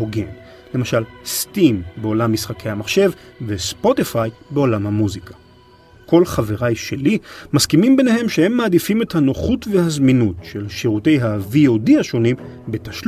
הוגן. למשל, סטים בעולם משחקי המחשב וספוטיפיי בעולם המוזיקה. כל חבריי שלי מסכימים ביניהם שהם מעדיפים את הנוחות והזמינות של שירותי ה-VOD השונים בתשלום